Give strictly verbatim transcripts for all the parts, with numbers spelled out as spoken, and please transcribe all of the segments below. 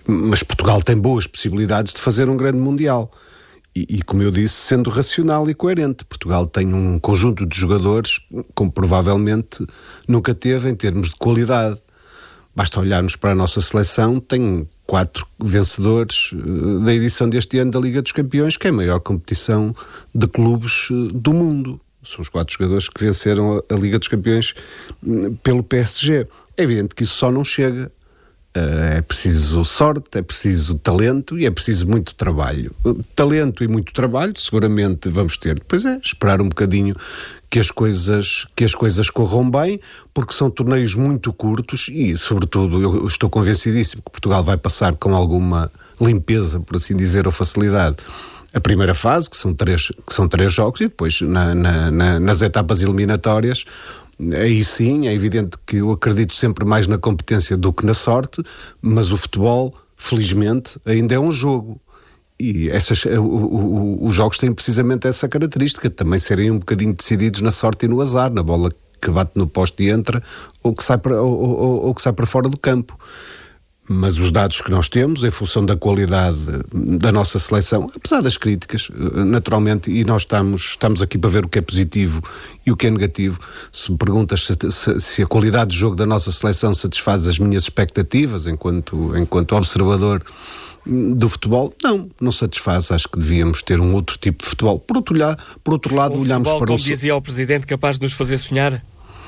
mas Portugal tem boas possibilidades de fazer um grande Mundial. E, e, como eu disse, sendo racional e coerente. Portugal tem um conjunto de jogadores como provavelmente nunca teve em termos de qualidade. Basta olharmos para a nossa seleção, tem quatro vencedores uh, da edição deste ano da Liga dos Campeões, que é a maior competição de clubes uh, do mundo. São os quatro jogadores que venceram a, a Liga dos Campeões uh, pelo P S G. É evidente que isso só não chega. Uh, é preciso sorte, é preciso talento e é preciso muito trabalho. Uh, talento e muito trabalho seguramente vamos ter. Depois é esperar um bocadinho que as coisas, que as coisas corram bem, porque são torneios muito curtos e, sobretudo, eu estou convencidíssimo que Portugal vai passar com alguma limpeza, por assim dizer, ou facilidade, a primeira fase, que são três, que são três jogos, e depois na, na, na, nas etapas eliminatórias. Aí sim, é evidente que eu acredito sempre mais na competência do que na sorte, mas o futebol, felizmente, ainda é um jogo. E essas, o, o, os jogos têm precisamente essa característica, de também serem um bocadinho decididos na sorte e no azar, na bola que bate no poste e entra, ou que sai para, ou, ou, ou que sai para fora do campo. Mas os dados que nós temos, em função da qualidade da nossa seleção, apesar das críticas, naturalmente, e nós estamos, estamos aqui para ver o que é positivo e o que é negativo. Se me perguntas se, se, se a qualidade de jogo da nossa seleção satisfaz as minhas expectativas enquanto, enquanto observador do futebol, não, não satisfaz. Acho que devíamos ter um outro tipo de futebol. Por outro lado, por outro lado um olhamos futebol, para como o... dizia o Presidente, capaz de nos fazer sonhar?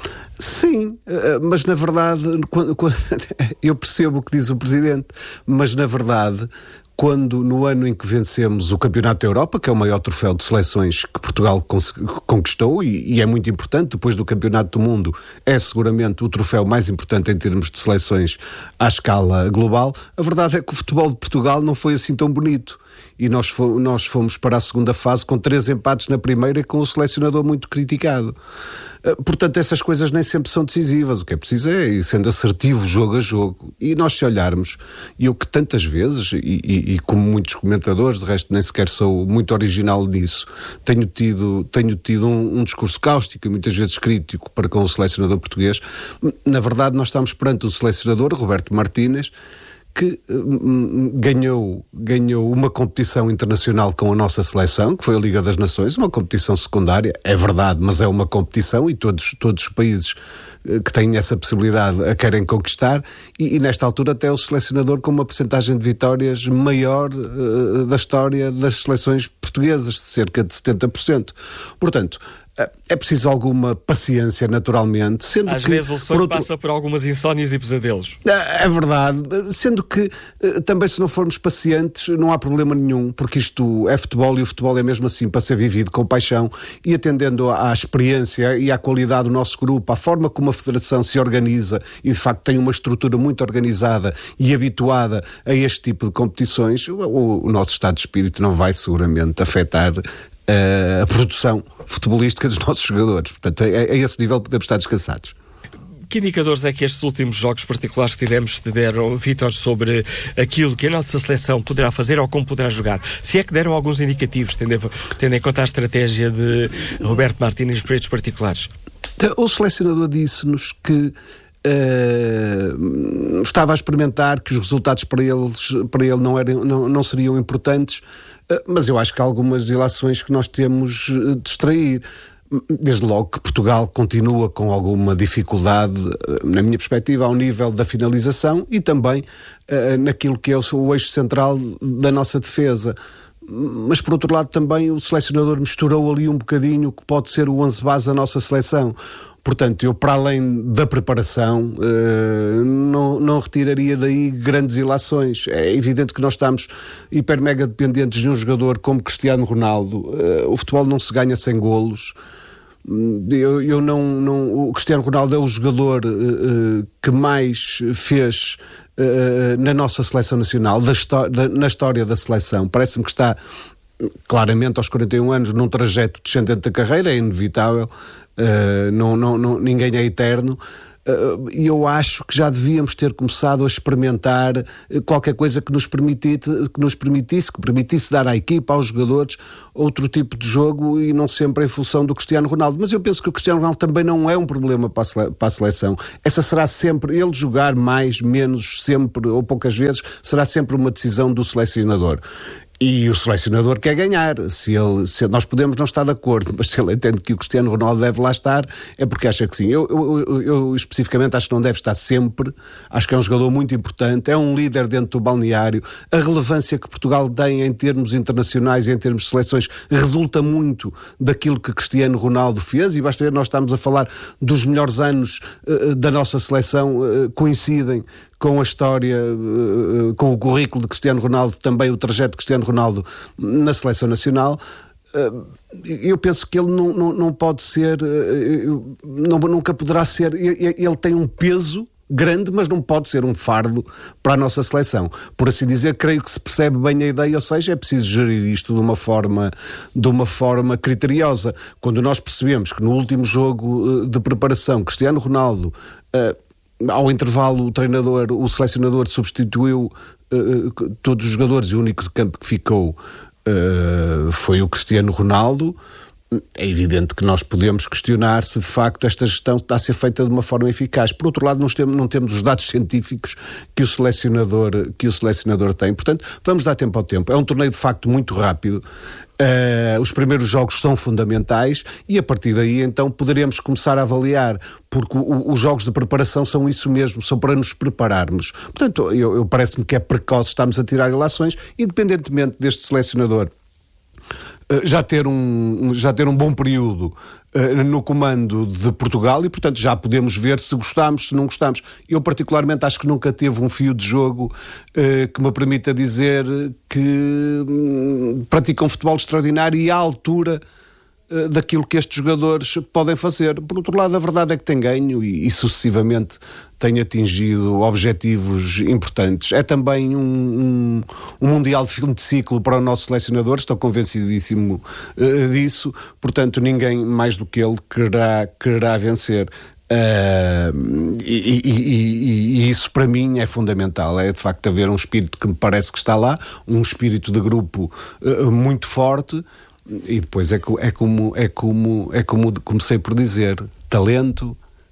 Sim, mas na verdade, quando, quando, eu percebo o que diz o Presidente, mas na verdade, quando no ano em que vencemos o Campeonato da Europa, que é o maior troféu de seleções que Portugal conquistou, e, e é muito importante, depois do Campeonato do Mundo, é seguramente o troféu mais importante em termos de seleções à escala global, a verdade é que o futebol de Portugal não foi assim tão bonito. E nós fomos, nós fomos para a segunda fase com três empates na primeira e com o selecionador muito criticado. Portanto, essas coisas nem sempre são decisivas. O que é preciso é ir sendo assertivo jogo a jogo. E nós, se olharmos, e eu que tantas vezes, e, e, e como muitos comentadores, de resto nem sequer sou muito original nisso, tenho tido, tenho tido um, um discurso cáustico e muitas vezes crítico para com o selecionador português. Na verdade, nós estamos perante o selecionador, Roberto Martínez, que hum, ganhou, ganhou uma competição internacional com a nossa seleção, que foi a Liga das Nações, uma competição secundária, é verdade, mas é uma competição e todos, todos os países que têm essa possibilidade a querem conquistar, e, e nesta altura até o selecionador com uma percentagem de vitórias maior uh, da história das seleções portuguesas, cerca de setenta por cento. Portanto, é preciso alguma paciência, naturalmente. Sendo Às que, vezes o sonho por outro... passa por algumas insónias e pesadelos. É, é verdade. Sendo que também, se não formos pacientes, não há problema nenhum, porque isto é futebol e o futebol é mesmo assim para ser vivido com paixão e atendendo à experiência e à qualidade do nosso grupo, à forma como a Federação se organiza e de facto tem uma estrutura muito organizada e habituada a este tipo de competições, o, o nosso estado de espírito não vai seguramente afetar a produção futebolística dos nossos jogadores. Portanto, a, a esse nível podemos estar descansados. Que indicadores é que estes últimos jogos particulares que tivemos te deram, Vítor, sobre aquilo que a nossa seleção poderá fazer ou como poderá jogar? Se é que deram alguns indicativos, tendo, tendo em conta a estratégia de Roberto Martínez para estes particulares? O selecionador disse-nos que uh, estava a experimentar, que os resultados para, eles, para ele não, eram, não, não seriam importantes, uh, mas eu acho que há algumas ilações que nós temos de extrair. Desde logo que Portugal continua com alguma dificuldade, na minha perspectiva, ao nível da finalização e também uh, naquilo que é o, o eixo central da nossa defesa. Mas, por outro lado, também o selecionador misturou ali um bocadinho o que pode ser o onze base da nossa seleção. Portanto, eu, para além da preparação, uh, não, não retiraria daí grandes ilações. É evidente que nós estamos hiper mega dependentes de um jogador como Cristiano Ronaldo. Uh, o futebol não se ganha sem golos. Eu, eu não, não, o Cristiano Ronaldo é o jogador uh, que mais fez uh, na nossa seleção nacional, da histó- da, na história da seleção. Parece-me que está claramente aos quarenta e um anos num trajeto descendente da carreira, é inevitável, uh, não, não, não, ninguém é eterno. e eu acho que já devíamos ter começado a experimentar qualquer coisa que nos permitisse, que nos permitisse, que permitisse dar à equipa, aos jogadores, outro tipo de jogo e não sempre em função do Cristiano Ronaldo. Mas eu penso que o Cristiano Ronaldo também não é um problema para a, sele, para a seleção. Essa será sempre, ele jogar mais, menos, sempre ou poucas vezes, será sempre uma decisão do selecionador. E o selecionador quer ganhar. Se ele, se nós podemos não estar de acordo, mas se ele entende que o Cristiano Ronaldo deve lá estar, é porque acha que sim. Eu, eu, eu, eu especificamente acho que não deve estar sempre. Acho que é um jogador muito importante, é um líder dentro do balneário. A relevância que Portugal tem em termos internacionais e em termos de seleções resulta muito daquilo que Cristiano Ronaldo fez, e basta ver, nós estamos a falar dos melhores anos uh, da nossa seleção, uh, coincidem com a história, com o currículo de Cristiano Ronaldo, também o trajeto de Cristiano Ronaldo na seleção nacional. Eu penso que ele não, não, não pode ser, não, nunca poderá ser, ele tem um peso grande, mas não pode ser um fardo para a nossa seleção. Por assim dizer, creio que se percebe bem a ideia, ou seja, é preciso gerir isto de uma forma, de uma forma criteriosa. Quando nós percebemos que no último jogo de preparação, Cristiano Ronaldo, ao intervalo, o treinador, o selecionador substituiu uh, todos os jogadores e o único de campo que ficou uh, foi o Cristiano Ronaldo. É evidente que nós podemos questionar se de facto esta gestão está a ser feita de uma forma eficaz. Por outro lado, nós temos, não temos os dados científicos que o selecionador, que o selecionador tem. Portanto, vamos dar tempo ao tempo. É um torneio de facto muito rápido. Uh, os primeiros jogos são fundamentais e a partir daí então poderemos começar a avaliar, porque o, os jogos de preparação são isso mesmo, são para nos prepararmos. Portanto, eu, eu parece-me que é precoce estarmos a tirar ilações, independentemente deste selecionador já ter um, já ter um bom período uh, no comando de Portugal e, portanto, já podemos ver se gostamos, se não gostamos. Eu, particularmente, acho que nunca teve um fio de jogo uh, que me permita dizer que um, pratica um futebol extraordinário e à altura uh, daquilo que estes jogadores podem fazer. Por outro lado, a verdade é que tem ganho e, e sucessivamente tem atingido objetivos importantes. É também um, um, um Mundial de fim de ciclo para o nosso selecionador, estou convencidíssimo uh, disso, portanto ninguém mais do que ele quererá, quererá vencer. Uh, e, e, e, e isso para mim é fundamental, é de facto haver um espírito que me parece que está lá, um espírito de grupo uh, muito forte, e depois é, é, como, é, como, é como comecei por dizer, talento,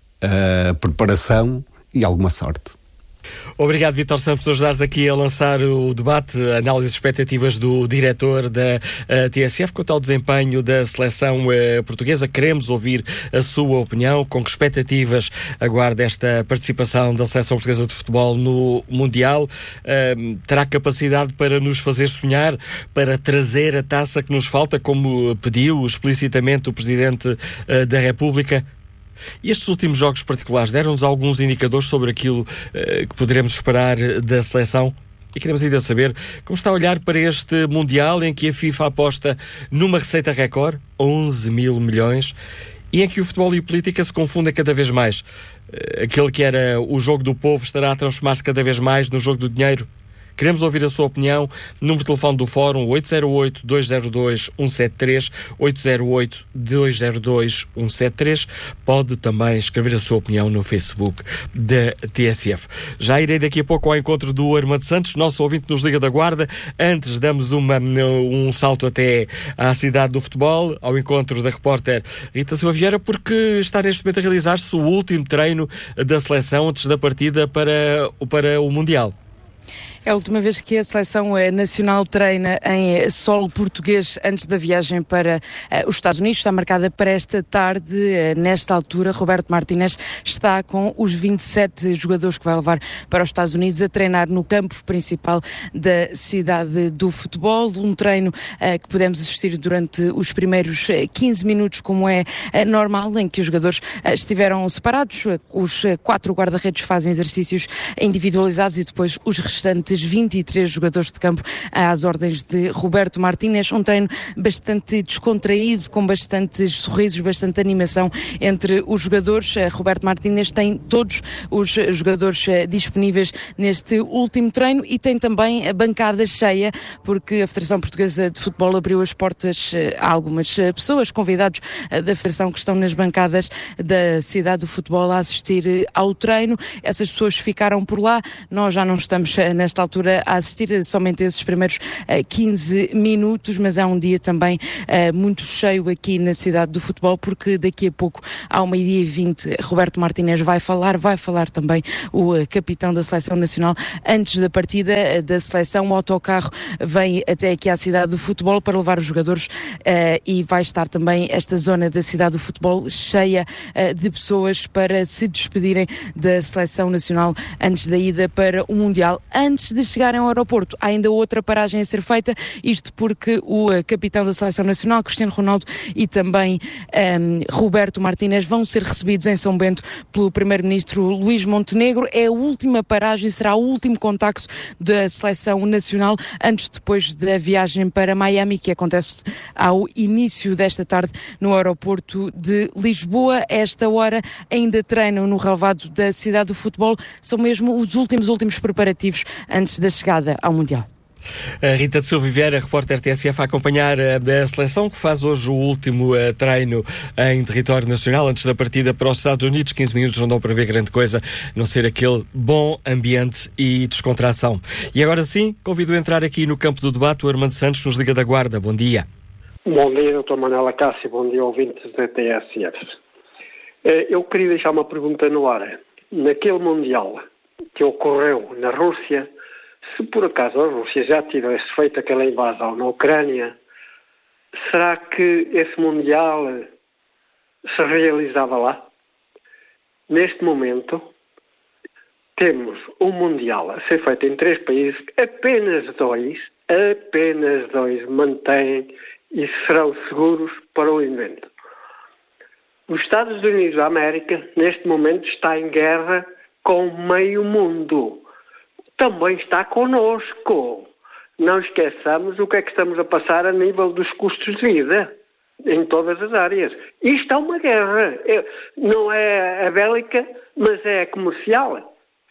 uh, preparação e alguma sorte. Obrigado, Vítor Santos, por ajudares aqui a lançar o debate, análise e expectativas do diretor da uh, T S F quanto ao desempenho da seleção uh, portuguesa. Queremos ouvir a sua opinião, com que expectativas aguarda esta participação da seleção portuguesa de futebol no Mundial. Uh, terá capacidade para nos fazer sonhar, para trazer a taça que nos falta, como pediu explicitamente o Presidente uh, da República? E estes últimos jogos particulares deram-nos alguns indicadores sobre aquilo uh, que poderemos esperar da seleção? E queremos ainda saber como está a olhar para este Mundial em que a FIFA aposta numa receita recorde, onze mil milhões, e em que o futebol e a política se confundem cada vez mais. Uh, aquele que era o jogo do povo estará a transformar-se cada vez mais no jogo do dinheiro? Queremos ouvir a sua opinião. Número de telefone do Fórum oito zero oito, dois zero dois, um sete três, oito zero oito, dois zero dois, um sete três. Pode também escrever a sua opinião no Facebook da T S F. Já irei daqui a pouco ao encontro do Armando Santos, nosso ouvinte nos Liga da Guarda. Antes damos uma, um salto até à cidade do futebol, ao encontro da repórter Rita Silva Vieira, porque está neste momento a realizar-se o último treino da seleção antes da partida para, para o Mundial. É a última vez que a Seleção Nacional treina em solo português antes da viagem para uh, os Estados Unidos. Está marcada para esta tarde. Uh, nesta altura, Roberto Martínez está com os vinte e sete jogadores que vai levar para os Estados Unidos a treinar no campo principal da cidade do futebol. Um treino uh, que podemos assistir durante os primeiros quinze minutos, como é uh, normal, em que os jogadores uh, estiveram separados. Uh, os uh, quatro guarda-redes fazem exercícios individualizados e depois os restantes destes vinte e três jogadores de campo às ordens de Roberto Martínez. Um treino bastante descontraído, com bastantes sorrisos, bastante animação entre os jogadores. Roberto Martínez tem todos os jogadores disponíveis neste último treino e tem também a bancada cheia, porque a Federação Portuguesa de Futebol abriu as portas a algumas pessoas, convidados da Federação que estão nas bancadas da cidade do futebol a assistir ao treino. Essas pessoas ficaram por lá. Nós já não estamos nesta altura a assistir, somente esses primeiros quinze minutos, mas é um dia também muito cheio aqui na cidade do futebol, porque daqui a pouco, ao meio-dia e vinte, Roberto Martínez vai falar, vai falar também o capitão da Seleção Nacional antes da partida da seleção. O autocarro vem até aqui à cidade do futebol para levar os jogadores uh, e vai estar também esta zona da cidade do futebol cheia uh, de pessoas para se despedirem da Seleção Nacional antes da ida para o Mundial. Antes de chegarem ao aeroporto, há ainda outra paragem a ser feita, isto porque o uh, capitão da Seleção Nacional, Cristiano Ronaldo, e também um, Roberto Martínez vão ser recebidos em São Bento pelo primeiro-ministro Luís Montenegro. É a última paragem, será o último contacto da Seleção Nacional antes depois da viagem para Miami, que acontece ao início desta tarde no aeroporto de Lisboa. A esta hora ainda treinam no relvado da cidade do futebol. São mesmo os últimos, últimos preparativos antes da chegada ao Mundial. A Rita de Silva Vieira, repórter T S F, a acompanhar a seleção que faz hoje o último uh, treino em território nacional antes da partida para os Estados Unidos. quinze minutos não dão para ver grande coisa, não ser aquele bom ambiente e descontração. E agora sim, convido a entrar aqui no campo do debate o Armando Santos, nos Liga da Guarda. Bom dia. Bom dia, doutor Manuel Acácio. Bom dia, ouvintes da T S F. Eu queria deixar uma pergunta no ar. Naquele Mundial que ocorreu na Rússia, se por acaso a Rússia já tivesse feito aquela invasão na Ucrânia, será que esse Mundial se realizava lá? Neste momento, temos um Mundial a ser feito em três países, apenas dois, apenas dois mantêm e serão seguros para o evento. Os Estados Unidos da América, neste momento, está em guerra com meio mundo. Também está connosco. Não esqueçamos o que é que estamos a passar a nível dos custos de vida em todas as áreas. Isto é uma guerra. Não é a bélica, mas é a comercial.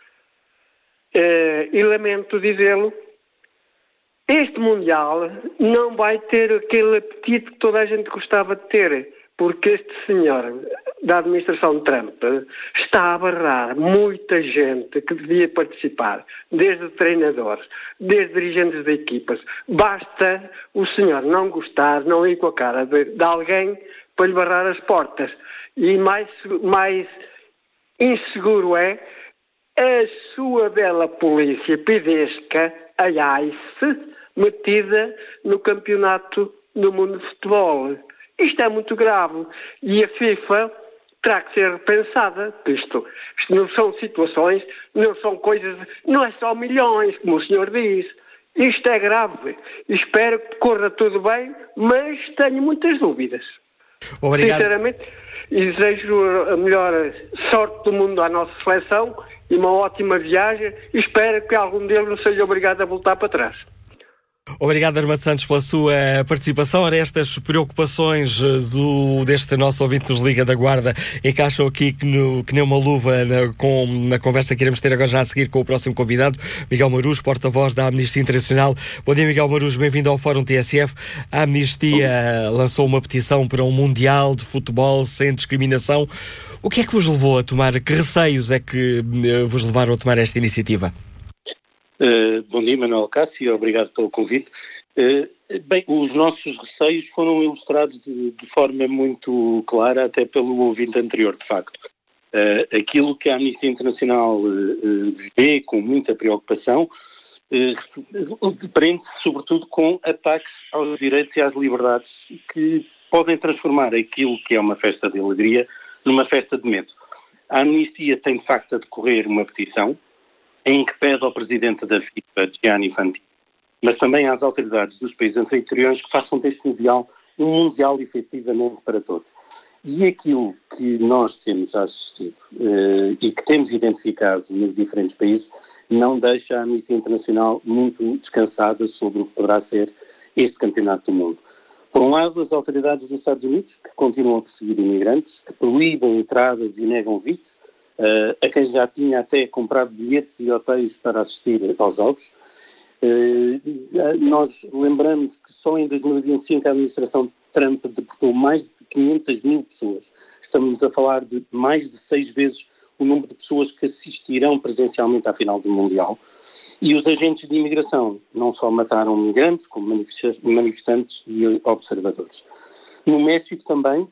E lamento dizê-lo, este Mundial não vai ter aquele apetite que toda a gente gostava de ter, porque este senhor da administração Trump está a barrar muita gente que devia participar, desde treinadores, desde dirigentes de equipas. Basta o senhor não gostar, não ir com a cara de, de alguém para lhe barrar as portas. E mais, mais inseguro é a sua bela polícia pidesca, a ICE, metida no campeonato do mundo de futebol. Isto é muito grave e a FIFA terá que ser repensada. Isto, isto não são situações, não são coisas, não é só milhões, como o senhor diz. Isto é grave. Espero que corra tudo bem, mas tenho muitas dúvidas. Obrigado. Sinceramente, e desejo a melhor sorte do mundo à nossa seleção e uma ótima viagem e espero que algum deles não seja obrigado a voltar para trás. Obrigado, Armando Santos, pela sua participação. Ora, estas preocupações do, deste nosso ouvinte nos Liga da Guarda encaixam aqui que, no, que nem uma luva na, com, na conversa que iremos ter agora já a seguir com o próximo convidado, Miguel Maruz, porta-voz da Amnistia Internacional. Bom dia, Miguel Maruz, bem-vindo ao Fórum T S F. A Amnistia lançou uma petição para um Mundial de Futebol sem discriminação. O que é que vos levou a tomar, que receios é que vos levaram a tomar esta iniciativa? Uh, bom dia, Manuel Cássio, obrigado pelo convite. Uh, bem, os nossos receios foram ilustrados de, de forma muito clara até pelo ouvinte anterior, de facto. Uh, aquilo que a Amnistia Internacional uh, vê com muita preocupação uh, prende-se sobretudo com ataques aos direitos e às liberdades que podem transformar aquilo que é uma festa de alegria numa festa de medo. A Amnistia tem, de facto, a decorrer uma petição em que pede ao Presidente da FIFA, Gianni Infantino, mas também às autoridades dos países anfitriões que façam deste Mundial um Mundial efetivamente para todos. E aquilo que nós temos assistido uh, e que temos identificado nos diferentes países não deixa a Amnistia Internacional muito descansada sobre o que poderá ser este campeonato do mundo. Por um lado, as autoridades dos Estados Unidos, que continuam a perseguir imigrantes, que proíbem entradas e negam vistos, uh, a quem já tinha até comprado bilhetes e hotéis para assistir aos jogos. Uh, nós lembramos que só em dois mil e vinte e cinco a administração Trump deportou mais de quinhentas mil pessoas. Estamos a falar de mais de seis vezes o número de pessoas que assistirão presencialmente à final do Mundial. E os agentes de imigração não só mataram migrantes, como manifestantes e observadores. No México também,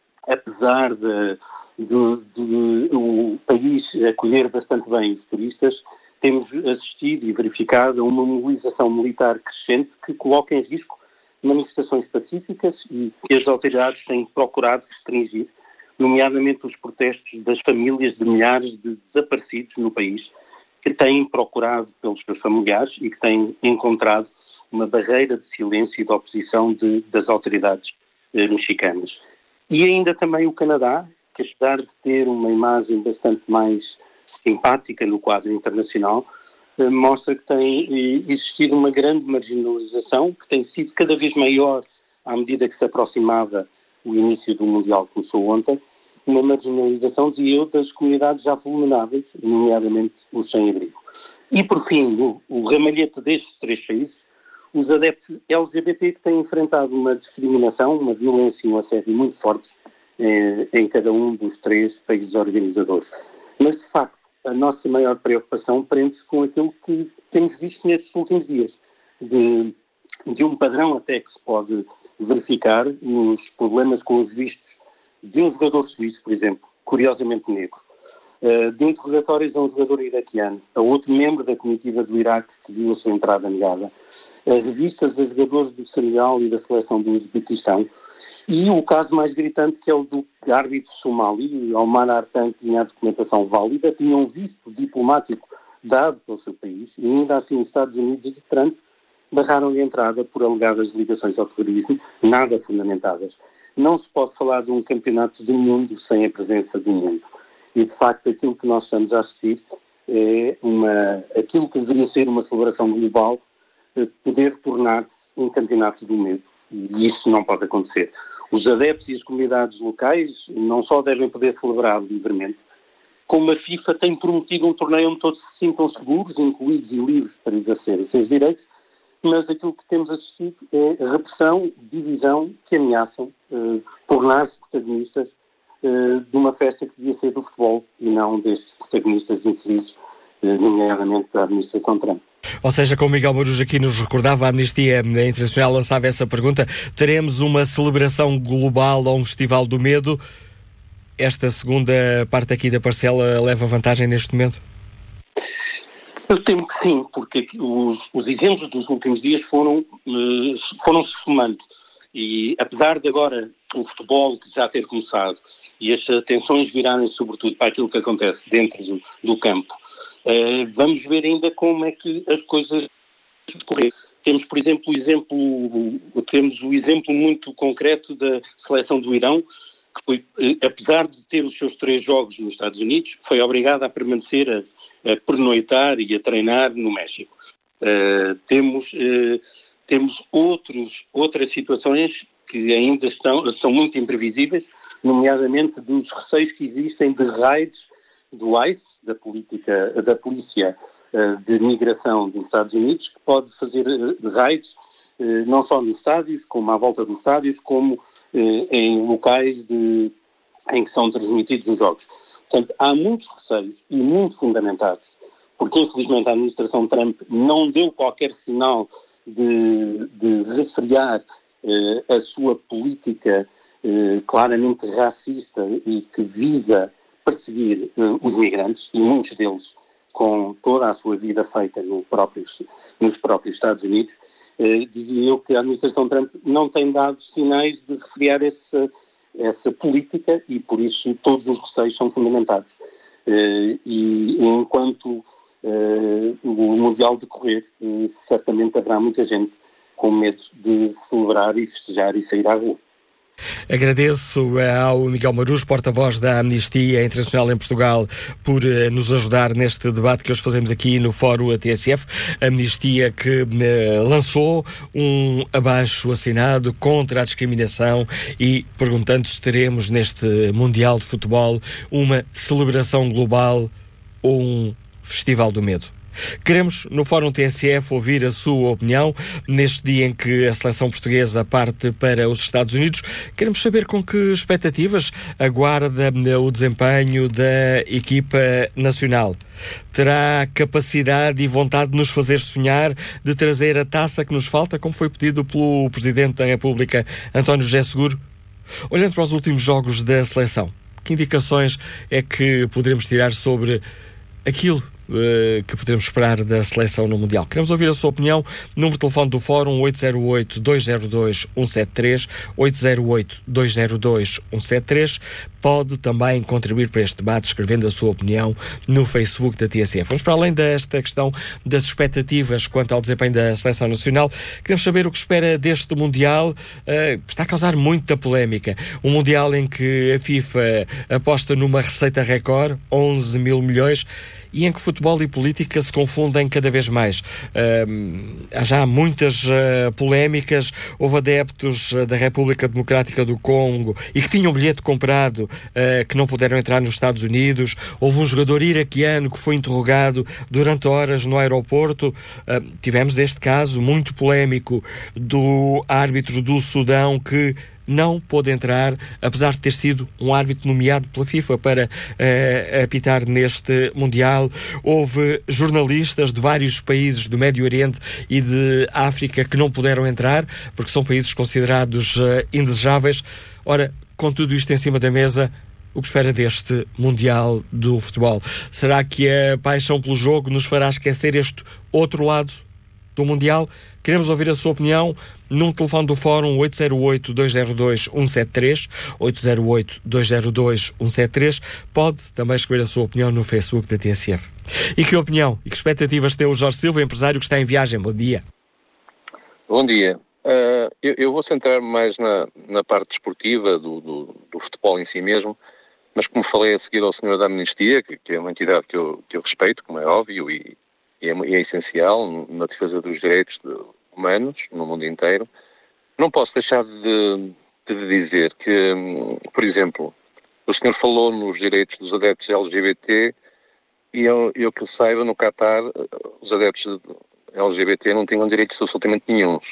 apesar de, de, de, de o país acolher bastante bem os turistas, temos assistido e verificado a uma mobilização militar crescente que coloca em risco manifestações pacíficas e que as autoridades têm procurado restringir, nomeadamente os protestos das famílias de milhares de desaparecidos no país, que têm procurado pelos seus familiares e que têm encontrado uma barreira de silêncio e de oposição de, das autoridades eh, mexicanas. E ainda também o Canadá, que apesar de ter uma imagem bastante mais simpática no quadro internacional, eh, mostra que tem eh, existido uma grande marginalização, que tem sido cada vez maior à medida que se aproximava o início do Mundial, que começou ontem, uma marginalização, dizia eu, das comunidades já vulneráveis, nomeadamente os sem-abrigo. E, por fim, o, o ramalhete destes três países, os adeptos L G B T que têm enfrentado uma discriminação, uma violência e um assédio muito fortes eh, em cada um dos três países organizadores. Mas, de facto, a nossa maior preocupação prende-se com aquilo que temos visto nestes últimos dias, de, de um padrão até que se pode verificar nos problemas com os vistos de um jogador suíço, por exemplo, curiosamente negro, de interrogatórios a um jogador iraquiano, a outro membro da comitiva do Iraque que viu a sua entrada negada, a revistas a jogadores do Senegal e da seleção do Uzbequistão, e o caso mais gritante, que é o do árbitro somali, Omar Artan, que tinha a documentação válida, tinha um visto diplomático dado pelo seu país, e ainda assim os Estados Unidos e Trump barraram-lhe a entrada por alegadas ligações ao terrorismo, nada fundamentadas. Não se pode falar de um campeonato do mundo sem a presença do mundo. E, de facto, aquilo que nós estamos a assistir é uma, aquilo que deveria ser uma celebração global, poder tornar-se um campeonato do medo. E isso não pode acontecer. Os adeptos e as comunidades locais não só devem poder celebrar livremente, como a FIFA tem prometido um torneio onde todos se sintam seguros, incluídos e livres para exercer os seus direitos, mas aquilo que temos assistido é repressão, divisão, que ameaçam eh, tornar-se protagonistas eh, de uma festa que devia ser do futebol e não destes protagonistas infelizes, eh, nomeadamente da administração Trump. Ou seja, como Miguel Marujo aqui nos recordava, a Amnistia Internacional lançava essa pergunta: teremos uma celebração global ou um festival do medo? Esta segunda parte aqui da parcela leva vantagem neste momento? Eu temo que sim, porque os, os exemplos dos últimos dias foram, foram-se somando. E apesar de agora o futebol já ter começado e as atenções virarem sobretudo para aquilo que acontece dentro do, do campo, eh, vamos ver ainda como é que as coisas decorrem. Temos, por exemplo, o exemplo, temos o exemplo muito concreto da seleção do Irão, que foi, eh, apesar de ter os seus três jogos nos Estados Unidos, foi obrigada a permanecer a a pernoitar e a treinar no México. Uh, temos uh, temos outros, outras situações que ainda estão, são muito imprevisíveis, nomeadamente dos receios que existem de raids do ICE, da, política, da Polícia uh, de Migração dos Estados Unidos, que pode fazer uh, raids uh, não só nos estádios, como à volta dos estádios, como uh, em locais de, em que são transmitidos os jogos. Portanto, há muitos receios e muito fundamentados, porque infelizmente a administração Trump não deu qualquer sinal de, de refriar eh, a sua política eh, claramente racista e que visa perseguir eh, os migrantes, e muitos deles com toda a sua vida feita no próprio, nos próprios Estados Unidos. Eh, dizia eu que a administração Trump não tem dado sinais de refriar essa essa política e, por isso, todos os receios são fundamentados. Uh, e, enquanto uh, o Mundial decorrer, uh, certamente haverá muita gente com medo de celebrar e festejar e sair à rua. Agradeço ao Miguel Marujo, porta-voz da Amnistia Internacional em Portugal, por uh, nos ajudar neste debate que hoje fazemos aqui no Fórum T S F. A Amnistia que uh, lançou um abaixo-assinado contra a discriminação e perguntando se teremos neste Mundial de Futebol uma celebração global ou um festival do medo. Queremos, no Fórum T S F, ouvir a sua opinião neste dia em que a seleção portuguesa parte para os Estados Unidos. Queremos saber com que expectativas aguarda o desempenho da equipa nacional. Terá capacidade e vontade de nos fazer sonhar, de trazer a taça que nos falta, como foi pedido pelo Presidente da República, António José Seguro? Olhando para os últimos jogos da seleção, que indicações é que poderemos tirar sobre aquilo que poderemos esperar da seleção no Mundial? Queremos ouvir a sua opinião. Número de telefone do Fórum oito zero oito, dois zero dois, um sete três, oito zero oito, dois zero dois, um sete três. Pode também contribuir para este debate escrevendo a sua opinião no Facebook da T S F. Vamos para além desta questão das expectativas quanto ao desempenho da seleção nacional. Queremos saber o que espera deste Mundial. Uh, está a causar muita polémica. Um Mundial em que a FIFA aposta numa receita recorde, onze mil milhões, e em que futebol e política se confundem cada vez mais. Uh, há já muitas uh, polémicas. Houve adeptos uh, da República Democrática do Congo e que tinham bilhete comprado uh, que não puderam entrar nos Estados Unidos. Houve um jogador iraquiano que foi interrogado durante horas no aeroporto. Uh, tivemos este caso muito polémico do árbitro do Sudão que não pôde entrar, apesar de ter sido um árbitro nomeado pela FIFA para uh, apitar neste Mundial. Houve jornalistas de vários países do Médio Oriente e de África que não puderam entrar, porque são países considerados uh, indesejáveis. Ora, com tudo isto em cima da mesa, o que espera deste Mundial do Futebol? Será que a paixão pelo jogo nos fará esquecer este outro lado do Mundial? Queremos ouvir a sua opinião num telefone do Fórum oito zero oito, dois zero dois, um sete três, oito zero oito, dois zero dois, um sete três. Pode também escrever a sua opinião no Facebook da T S F. E que opinião e que expectativas tem o Jorge Silva, empresário que está em viagem? Bom dia. Bom dia. Uh, eu, eu vou centrar-me mais na, na parte desportiva do, do, do futebol em si mesmo, mas como falei a seguir ao senhor da Amnistia, que, que é uma entidade que eu, que eu respeito, como é óbvio, e E é, e é essencial na defesa dos direitos de, humanos no mundo inteiro, não posso deixar de, de dizer que, por exemplo, o senhor falou nos direitos dos adeptos L G B T e eu, eu que saiba, no Qatar, os adeptos L G B T não tinham direitos absolutamente nenhuns.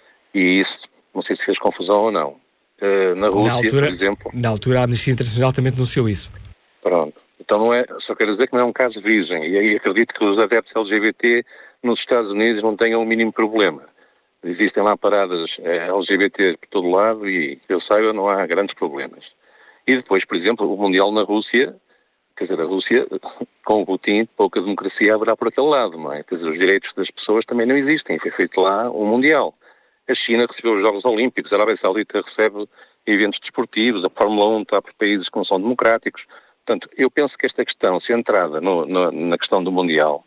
E isso, não sei se fez confusão ou não. Uh, na Rússia, na altura, por exemplo... Na altura, a Amnistia Internacional também denunciou isso. Pronto. Então não é, só quero dizer que não é um caso virgem, e aí acredito que os adeptos L G B T nos Estados Unidos não tenham o mínimo problema. Existem lá paradas L G B T por todo lado e, que eu saiba, não há grandes problemas. E depois, por exemplo, o Mundial na Rússia, quer dizer, a Rússia, com o Putin, pouca democracia haverá por aquele lado, não é? Quer dizer, os direitos das pessoas também não existem, foi feito lá um Mundial. A China recebeu os Jogos Olímpicos, a Arábia Saudita recebe eventos desportivos, a Fórmula um está por países que não são democráticos. Portanto, eu penso que esta questão, centrada no, no, na questão do Mundial,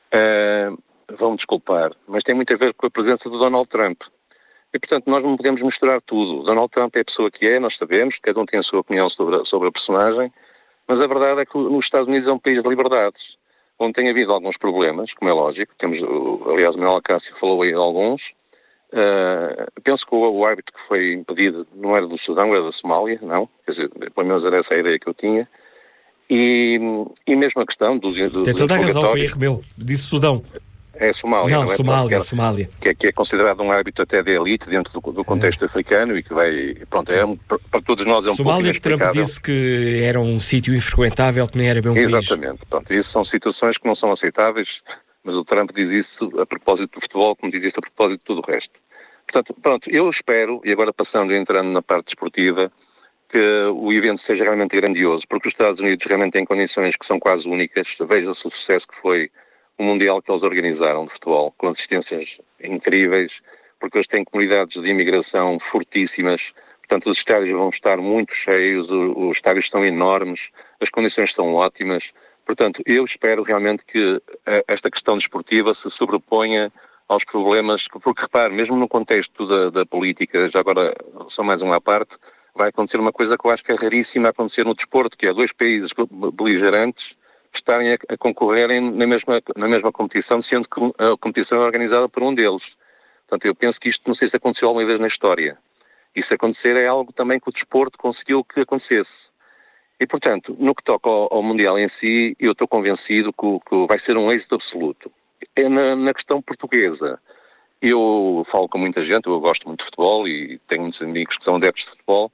uh, vão-me desculpar, mas tem muito a ver com a presença do Donald Trump. E, portanto, nós não podemos misturar tudo. O Donald Trump é a pessoa que é, nós sabemos, cada um tem a sua opinião sobre a, sobre a personagem, mas a verdade é que os Estados Unidos é um país de liberdades, onde tem havido alguns problemas, como é lógico. Temos, aliás, o Manuel Cássio falou aí de alguns. Uh, penso que o, o árbitro que foi impedido não era do Sudão, era da Somália, não? Quer dizer, pelo menos era essa a ideia que eu tinha. E, e mesmo a questão dos... dos tem toda a razão, foi erro meu. Disse Sudão. É Somália, não, não é? Somália, é Somália. Que é, que é considerado um árbitro até de elite dentro do, do contexto é. africano e que vai... Pronto, é um, para todos nós é um Somália que Trump disse que era um sítio infrequentável, que nem era bem um Exatamente. país. Exatamente. Pronto, isso são situações que não são aceitáveis, mas o Trump diz isso a propósito do futebol, como diz isso a propósito de tudo o resto. Portanto, pronto, eu espero, e agora passando e entrando na parte desportiva, que o evento seja realmente grandioso, porque os Estados Unidos realmente têm condições que são quase únicas. Veja-se o sucesso que foi o Mundial que eles organizaram de futebol, com assistências incríveis, porque eles têm comunidades de imigração fortíssimas, portanto os estádios vão estar muito cheios, os estádios estão enormes, as condições são ótimas. Portanto, eu espero realmente que esta questão desportiva se sobreponha aos problemas, porque repare, mesmo no contexto da, da política, já agora só mais uma à parte, vai acontecer uma coisa que eu acho que é raríssima acontecer no desporto, que é dois países beligerantes estarem a, a concorrerem na mesma, na mesma competição, sendo que a competição é organizada por um deles. Portanto, eu penso que isto não sei se aconteceu alguma vez na história. E se acontecer é algo também que o desporto conseguiu que acontecesse. E, portanto, no que toca ao, ao Mundial em si, eu estou convencido que, que vai ser um êxito absoluto. É na, na questão portuguesa. Eu falo com muita gente, eu gosto muito de futebol e tenho muitos amigos que são adeptos de futebol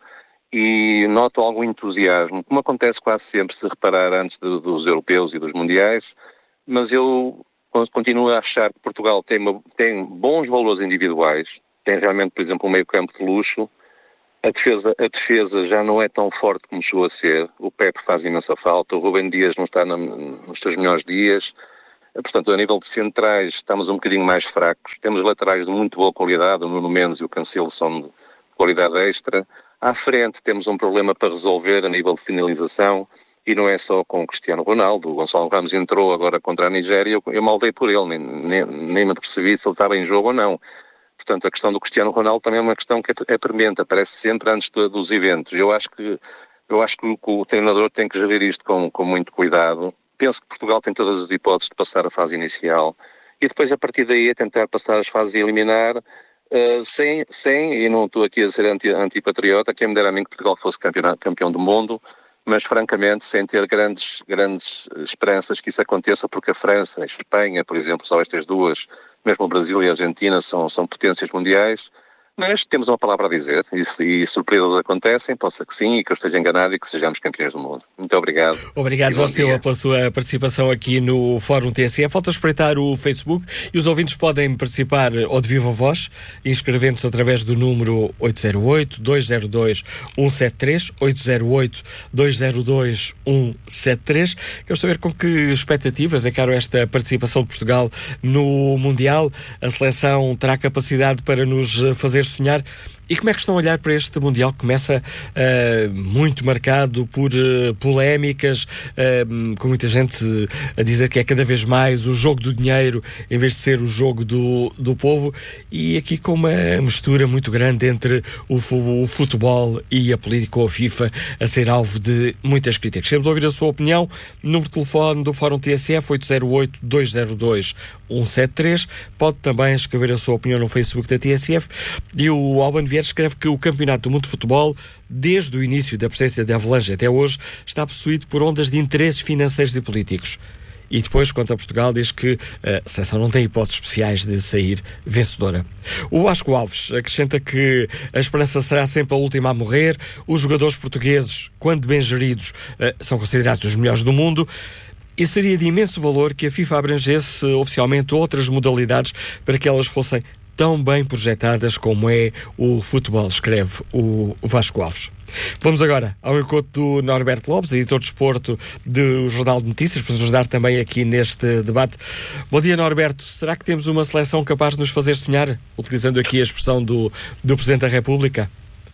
e noto algum entusiasmo, como acontece quase sempre, se reparar, antes de, dos europeus e dos mundiais, mas eu continuo a achar que Portugal tem, uma, tem bons valores individuais, tem realmente, por exemplo, um meio-campo de luxo. A defesa, a defesa já não é tão forte como chegou a ser. O Pepe faz imensa falta, o Rubem Dias não está na, nos seus melhores dias. Portanto, a nível de centrais estamos um bocadinho mais fracos. Temos laterais de muito boa qualidade, o Nuno Mendes e o Cancelo são de qualidade extra. À frente temos um problema para resolver a nível de finalização e não é só com o Cristiano Ronaldo. O Gonçalo Ramos entrou agora contra a Nigéria, eu, eu maldei por ele, nem, nem, nem me percebi se ele estava em jogo ou não. Portanto, a questão do Cristiano Ronaldo também é uma questão que é premente, aparece sempre antes de, dos eventos. Eu acho que, eu acho que o, que o treinador tem que gerir isto com, com muito cuidado. Penso que Portugal tem todas as hipóteses de passar a fase inicial e depois, a partir daí, é tentar passar as fases e eliminar uh, sem, sem, e não estou aqui a ser anti, antipatriota, quem me dera a mim que Portugal fosse campeão, campeão do mundo, mas, francamente, sem ter grandes, grandes esperanças que isso aconteça, porque a França, a Espanha, por exemplo, só estas duas, mesmo o Brasil e a Argentina, são, são potências mundiais. Mas temos uma palavra a dizer, e, e surpresas acontecem, possa que sim, e que eu esteja enganado e que sejamos campeões do mundo. Muito obrigado. Obrigado, João Silva, pela sua participação aqui no Fórum T S E. Falta espreitar o Facebook e os ouvintes podem participar ou de viva voz, inscrevendo-se através do número oito zero oito, dois zero dois, um sete três, oito zero oito, dois zero dois, um sete três. Quero saber com que expectativas encaro esta participação de Portugal no Mundial. A seleção terá capacidade para nos fazer sonhar. E como é que estão a olhar para este Mundial que começa uh, muito marcado por uh, polémicas, uh, com muita gente a dizer que é cada vez mais o jogo do dinheiro em vez de ser o jogo do, do povo, e aqui com uma mistura muito grande entre o, o futebol e a política ou a FIFA a ser alvo de muitas críticas. Queremos ouvir a sua opinião. Número de telefone do Fórum T S F oito zero oito, dois zero dois, um sete três. Pode também escrever a sua opinião no Facebook da T S F. E o Alban Vieira escreve que o Campeonato do Mundo de Futebol, desde o início da presidência de Avelange até hoje, está possuído por ondas de interesses financeiros e políticos. E depois, quanto a Portugal, diz que a seleção não tem hipóteses especiais de sair vencedora. O Vasco Alves acrescenta que a esperança será sempre a última a morrer. Os jogadores portugueses, quando bem geridos, são considerados os melhores do mundo. E seria de imenso valor que a FIFA abrangesse oficialmente outras modalidades para que elas fossem tão bem projetadas como é o futebol, escreve o Vasco Alves. Vamos agora ao encontro do Norberto Lopes, editor de desporto do Jornal de Notícias, para nos ajudar também aqui neste debate. Bom dia, Norberto. Será que temos uma seleção capaz de nos fazer sonhar, utilizando aqui a expressão do, do Presidente da República?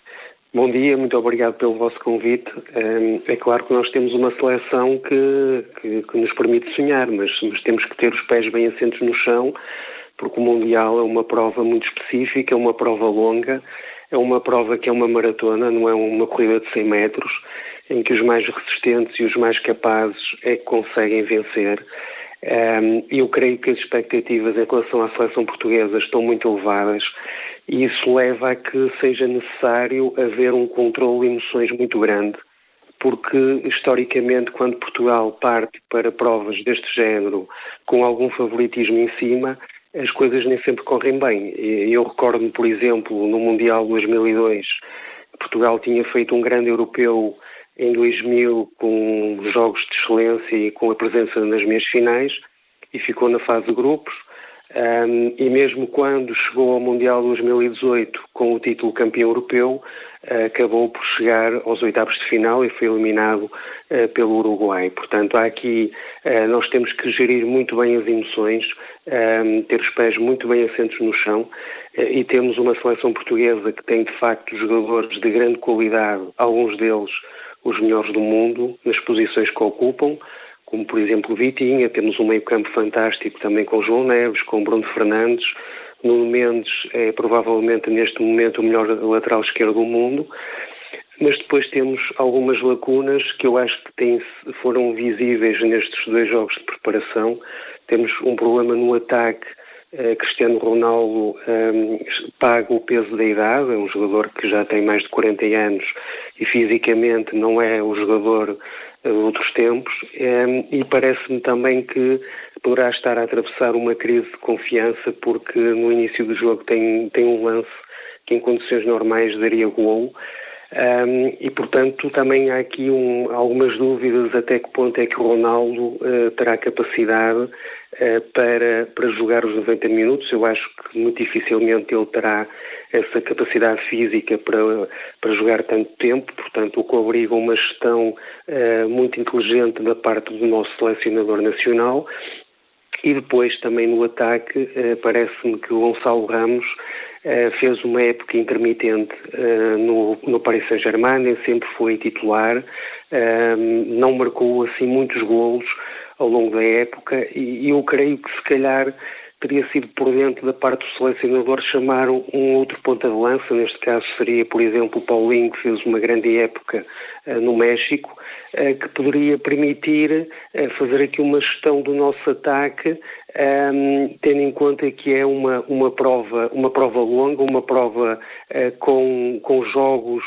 Bom dia, muito obrigado pelo vosso convite. É claro que nós temos uma seleção que, que, que nos permite sonhar, mas, mas temos que ter os pés bem assentos no chão, porque o Mundial é uma prova muito específica, é uma prova longa, é uma prova que é uma maratona, não é uma corrida de cem metros, em que os mais resistentes e os mais capazes é que conseguem vencer. E eu creio que as expectativas em relação à seleção portuguesa estão muito elevadas e isso leva a que seja necessário haver um controle de emoções muito grande, porque historicamente quando Portugal parte para provas deste género com algum favoritismo em cima, as coisas nem sempre correm bem. Eu recordo-me, por exemplo, no Mundial dois mil e dois, Portugal tinha feito um grande europeu em dois mil com jogos de excelência e com a presença nas meias finais e ficou na fase de grupos. Um, e mesmo quando chegou ao Mundial dois mil e dezoito com o título campeão europeu, uh, acabou por chegar aos oitavos de final e foi eliminado uh, pelo Uruguai. Portanto, há aqui, uh, nós temos que gerir muito bem as emoções, um, ter os pés muito bem assentos no chão, uh, e temos uma seleção portuguesa que tem de facto jogadores de grande qualidade, alguns deles os melhores do mundo, nas posições que ocupam, como por exemplo Vitinha. Temos um meio-campo fantástico também com João Neves, com Bruno Fernandes. Nuno Mendes é provavelmente neste momento o melhor lateral esquerdo do mundo. mas depois temos algumas lacunas que eu acho que têm, foram visíveis nestes dois jogos de preparação. Temos um problema no ataque. Uh, Cristiano Ronaldo um, paga o peso da idade, é um jogador que já tem mais de quarenta anos e fisicamente não é o jogador uh, de outros tempos, um, e parece-me também que poderá estar a atravessar uma crise de confiança, porque no início do jogo tem, tem um lance que em condições normais daria gol. Um, e, portanto, também há aqui um, algumas dúvidas até que ponto é que o Ronaldo uh, terá capacidade uh, para, para jogar os noventa minutos. Eu acho que muito dificilmente ele terá essa capacidade física para, para jogar tanto tempo, portanto, o que obriga uma gestão uh, muito inteligente da parte do nosso selecionador nacional. E depois também no ataque, uh, parece-me que o Gonçalo Ramos Uh, fez uma época intermitente uh, no, no Paris Saint-Germain, nem sempre foi titular, uh, não marcou assim muitos golos ao longo da época, e, e eu creio que se calhar teria sido prudente da parte do selecionador chamar um outro ponta de lança. Neste caso seria, por exemplo, o Paulinho, que fez uma grande época uh, no México, uh, que poderia permitir uh, fazer aqui uma gestão do nosso ataque, um, tendo em conta que é uma, uma, prova, uma prova longa, uma prova uh, com, com jogos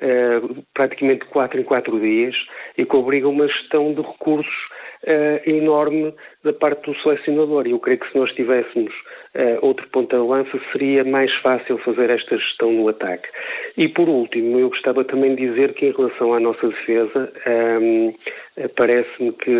uh, praticamente quatro em quatro dias, e que obriga uma gestão de recursos Uh, enorme da parte do selecionador. E eu creio que se nós tivéssemos uh, outro ponta de lança, seria mais fácil fazer esta gestão no ataque. E por último, eu gostava também de dizer que em relação à nossa defesa, um, parece-me que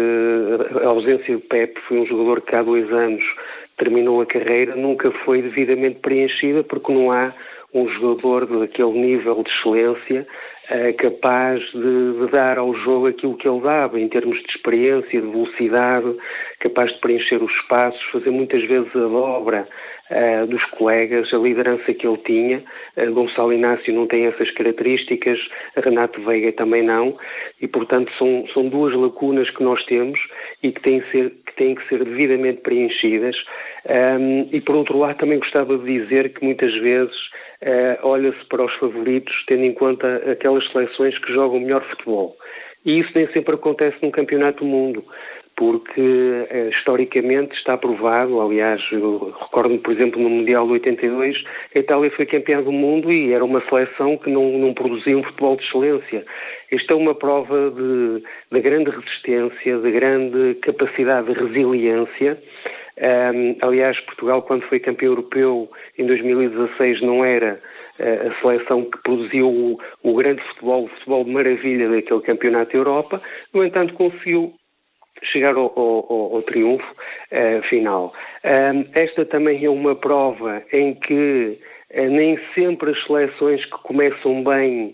a ausência de Pepe, foi um jogador que há dois anos terminou a carreira, nunca foi devidamente preenchida, porque não há um jogador daquele nível de excelência uh, capaz de, de dar ao jogo aquilo que ele dava, em termos de experiência, de velocidade, capaz de preencher os espaços, fazer muitas vezes a dobra uh, dos colegas, a liderança que ele tinha. Uh, Gonçalo Inácio não tem essas características, Renato Veiga também não, e portanto são, são duas lacunas que nós temos e que têm, ser, que, têm que ser devidamente preenchidas. Um, e por outro lado também gostava de dizer que muitas vezes uh, olha-se para os favoritos tendo em conta aquelas seleções que jogam melhor futebol, e isso nem sempre acontece num campeonato do mundo, porque uh, historicamente está provado. Aliás, eu recordo-me, por exemplo, no Mundial de oitenta e dois, a Itália foi campeã do mundo e era uma seleção que não, não produzia um futebol de excelência. Esta é uma prova de, de grande resistência, de grande capacidade de resiliência. Um, aliás, Portugal, quando foi campeão europeu em dois mil e dezasseis, não era uh, a seleção que produziu o, o grande futebol, o futebol de maravilha daquele campeonato da Europa. No entanto, conseguiu chegar ao, ao, ao triunfo uh, final. Um, esta também é uma prova em que uh, nem sempre as seleções que começam bem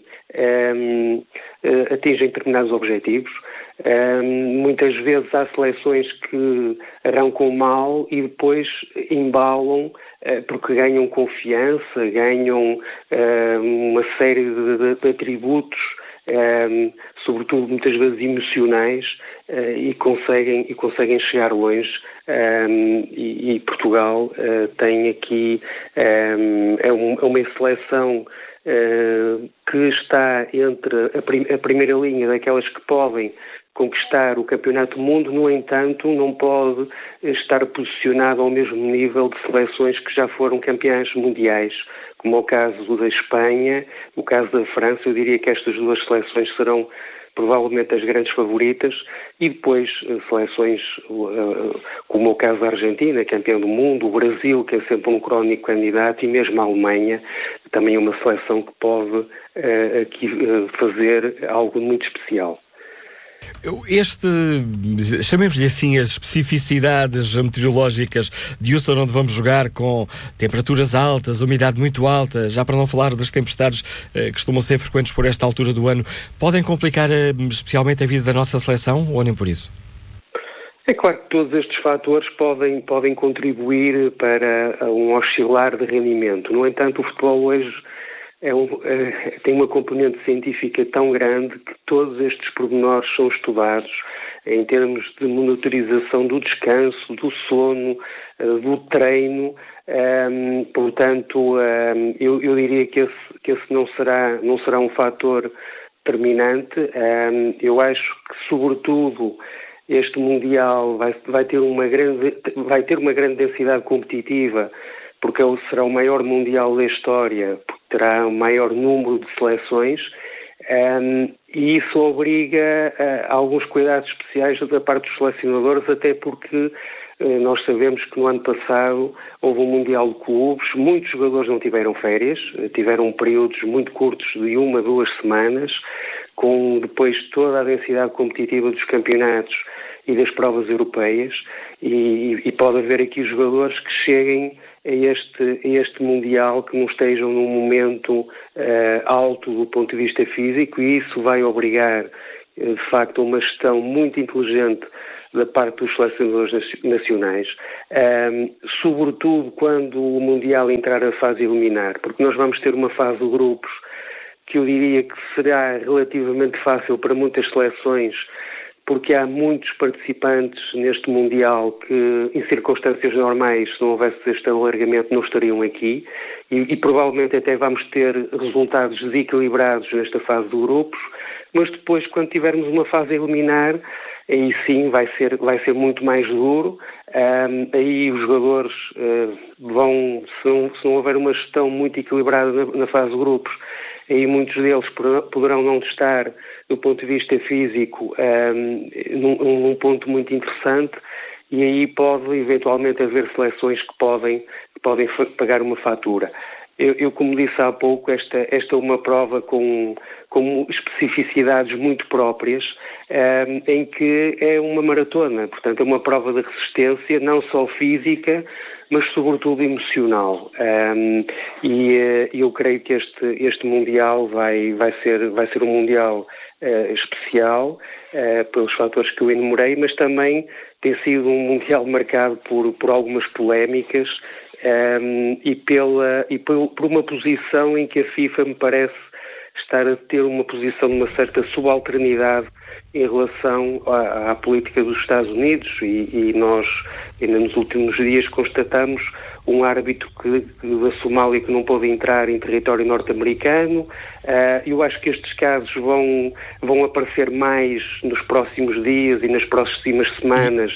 um, uh, atingem determinados objetivos. Um, muitas vezes há seleções que arrancam mal e depois embalam uh, porque ganham confiança, ganham uh, uma série de, de, de atributos, um, sobretudo muitas vezes emocionais, uh, e, conseguem, e conseguem chegar longe. Um, e, e Portugal uh, tem aqui um, é, um, é uma seleção uh, que está entre a, prim- a primeira linha daquelas que podem conquistar o Campeonato do Mundo. No entanto, não pode estar posicionado ao mesmo nível de seleções que já foram campeãs mundiais, como é o caso da Espanha, o caso da França. Eu diria que estas duas seleções serão provavelmente as grandes favoritas, e depois seleções como o caso da Argentina, campeão do mundo, o Brasil, que é sempre um crónico candidato, e mesmo a Alemanha, também é uma seleção que pode uh, aqui uh, fazer algo muito especial. Este, chamemos-lhe assim, as especificidades meteorológicas de Houston, onde vamos jogar com temperaturas altas, umidade muito alta, já para não falar das tempestades eh, que costumam ser frequentes por esta altura do ano, podem complicar eh, especialmente a vida da nossa seleção, ou nem por isso? É claro que todos estes fatores podem, podem contribuir para um oscilar de rendimento. No entanto, o futebol hoje É um, é, tem uma componente científica tão grande que todos estes pormenores são estudados em termos de monitorização do descanso, do sono, do treino. Um, portanto, um, eu, eu diria que esse, que esse não será, não será um fator determinante. Um, eu acho que, sobretudo, este Mundial vai, vai, ter uma grande, vai ter uma grande densidade competitiva, porque será o maior Mundial da história, porque terá o maior número de seleções, um, e isso obriga a, a alguns cuidados especiais da parte dos selecionadores, até porque uh, nós sabemos que no ano passado houve um Mundial de clubes, muitos jogadores não tiveram férias, tiveram períodos muito curtos de uma, duas semanas, com depois toda a densidade competitiva dos campeonatos e das provas europeias, e, e pode haver aqui jogadores que cheguem a este, a este Mundial que não estejam num momento uh, alto do ponto de vista físico, e isso vai obrigar, uh, de facto, a uma gestão muito inteligente da parte dos selecionadores nacionais, um, sobretudo quando o Mundial entrar na fase eliminar, porque nós vamos ter uma fase de grupos que eu diria que será relativamente fácil para muitas seleções, porque há muitos participantes neste Mundial que, em circunstâncias normais, se não houvesse este alargamento, não estariam aqui, e, e provavelmente até vamos ter resultados desequilibrados nesta fase de grupos, mas depois, quando tivermos uma fase a eliminar, aí sim vai ser, vai ser muito mais duro. Um, aí os jogadores uh, vão, se não, se não houver uma gestão muito equilibrada na, na fase de grupos, aí muitos deles poderão não estar, do ponto de vista físico, um, num, num ponto muito interessante, e aí pode eventualmente haver seleções que podem, que podem pagar uma fatura. Eu, eu, como disse há pouco, esta, esta é uma prova com, com especificidades muito próprias, um, em que é uma maratona, portanto é uma prova de resistência, não só física, mas sobretudo emocional. Um, e uh, eu creio que este, este Mundial vai, vai, ser, vai ser um Mundial uh, especial, uh, pelos fatores que eu enumerei, mas também tem sido um Mundial marcado por, por algumas polémicas, Um, e, pela, e por, por uma posição em que a FIFA me parece estar a ter uma posição de uma certa subalternidade em relação à, à política dos Estados Unidos, e, e nós ainda nos últimos dias constatamos um árbitro que, que, da Somália que não pôde entrar em território norte-americano. Uh, eu acho que estes casos vão, vão aparecer mais nos próximos dias e nas próximas semanas,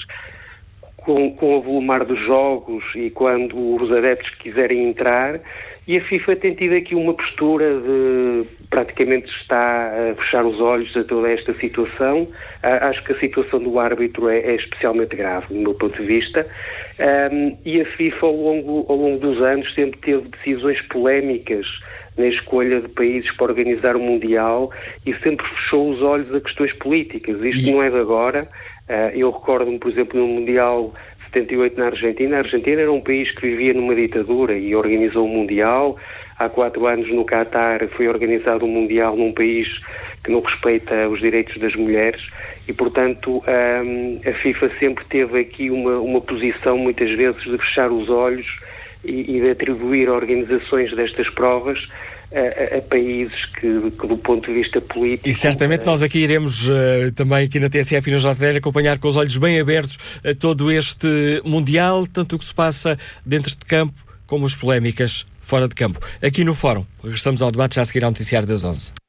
Com, com o volumar dos jogos e quando os adeptos quiserem entrar, e a FIFA tem tido aqui uma postura de praticamente está a fechar os olhos a toda esta situação. Uh, acho que a situação do árbitro é, é especialmente grave, do meu ponto de vista, um, e a FIFA ao longo, ao longo dos anos sempre teve decisões polémicas na escolha de países para organizar o Mundial, e sempre fechou os olhos a questões políticas. Isto e... não é de agora. Uh, eu recordo-me, por exemplo, no Mundial setenta e oito na Argentina. A Argentina era um país que vivia numa ditadura e organizou o Mundial. Há quatro anos no Qatar foi organizado um Mundial num país que não respeita os direitos das mulheres, e, portanto, um, a FIFA sempre teve aqui uma, uma posição, muitas vezes, de fechar os olhos e, e de atribuir organizações destas provas A, a países que, que, do ponto de vista político... E certamente nós aqui iremos, uh, também aqui na T S F e na J T N, acompanhar com os olhos bem abertos uh, todo este Mundial, tanto o que se passa dentro de campo, como as polémicas fora de campo. Aqui no Fórum, regressamos ao debate já a seguir ao noticiário das onze.